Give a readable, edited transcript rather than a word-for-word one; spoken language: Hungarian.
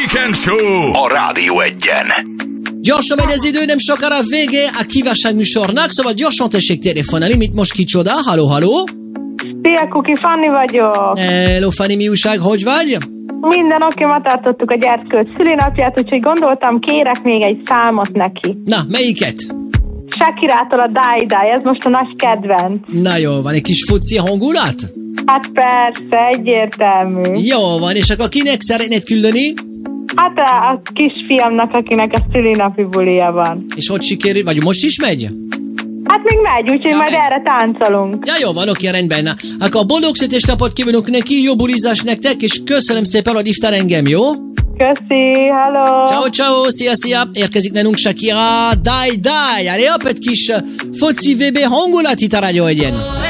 Weekend Show a Rádió Egyen. Gyorsan megy az idő, nem sokára vége a kívánság műsornak, szóval gyorsan tessék telefonálni, mit most kicsoda? Halló, halló? Szia, Kuki, Fanni vagyok. Hello, Fanni, mi újság, hogy vagy? Minden oké, ma tartottuk a gyerkőt szülinapját, úgyhogy gondoltam, kérek még egy számot neki. Na, melyiket? Shakirától a Die Die, ez most a nagy kedvenc. Na jó, van egy kis foci hangulat? Hát persze, egyértelmű. Jó van, és akkor kinek szeretnéd küldeni? Hát a kisfiamnak, akinek a szülinapi bulia van. És hogy sikerül, vagy most is megy? Hát még megy, úgyhogy Ja, majd megy. erre táncolunk. Ja, jó van, oké, rendben. Na, akkor boldog születésnapot kívánok neki, jó bulizás nektek, és köszönöm szépen, hogy hívtál engem, jó? Köszi, hello! Ciao, ciao, szia! Érkezik nálunk Shakira, Die Die! Allez, hopp, egy kis foci VB hangulat itt a Rádió Egyen.